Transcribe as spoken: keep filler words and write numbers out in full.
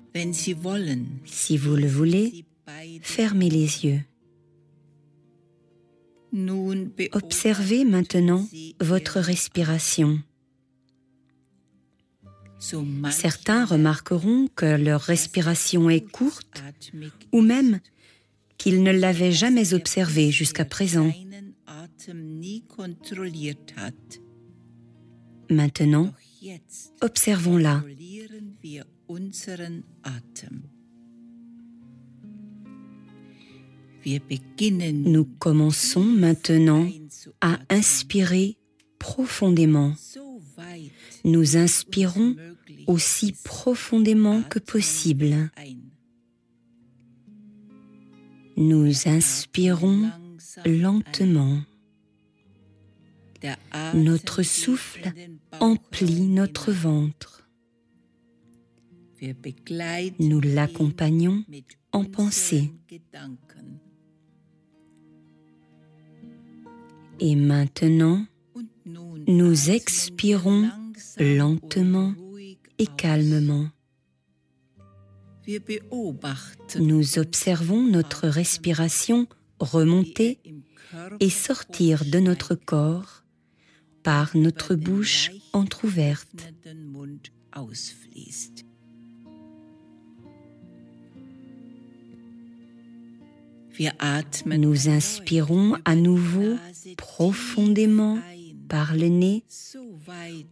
Si vous le voulez, fermez les yeux. Observez maintenant votre respiration. Certains remarqueront que leur respiration est courte ou même qu'ils ne l'avaient jamais observée jusqu'à présent. Maintenant, observons-la. Nous commençons maintenant à inspirer profondément. Nous inspirons aussi profondément que possible. Nous inspirons lentement. Notre souffle emplit notre ventre. Nous l'accompagnons en pensée. Et maintenant, nous expirons lentement et calmement. Nous observons notre respiration remonter et sortir de notre corps par notre bouche entrouverte. Nous inspirons à nouveau profondément par le nez